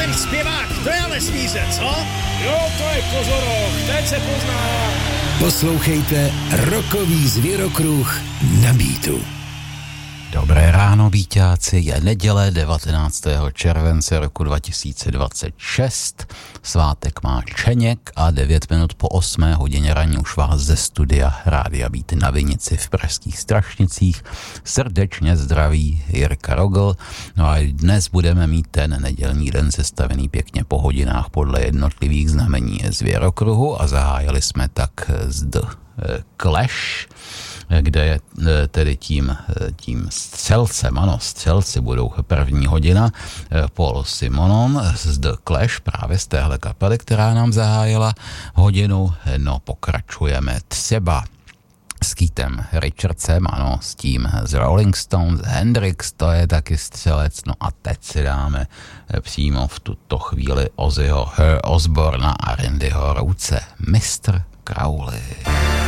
Ten zpěvák, to je ale svíře, co? Jo, to je Kozoroch, ten se pozná. Poslouchejte Rockový zvěrokruh na Beatu. Dobré ráno, Víťáci, je neděle 19. července roku 2026, svátek má Čeněk a 9 minut po 8 hodině ranní už vás ze studia Rádia Beat na Vinici v pražských Strašnicích srdečně zdraví Jirka Rogl. No a dnes budeme mít ten nedělní den sestavený pěkně po hodinách podle jednotlivých znamení zvěrokruhu a zahájili jsme tak z The Clash, kde je tedy tím střelcem, ano, střelci budou první hodina, Paul Simonon z The Clash, právě z téhle kapely, která nám zahájila hodinu, no pokračujeme třeba s Keithem Richardsem, ano, s tím z Rolling Stones, Hendrix, to je taky střelec, no a teď si dáme přímo v tuto chvíli Ozzyho Osbourna a Randyho Rhodese, Mr. Crowley.